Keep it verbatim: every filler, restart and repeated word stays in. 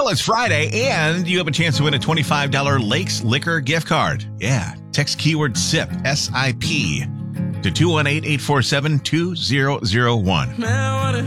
Well, it's Friday, and you have a chance to win a twenty-five dollars Lakes Liquor gift card. Yeah, text keyword SIP, S I P, to two one eight, eight four seven, two zero zero one.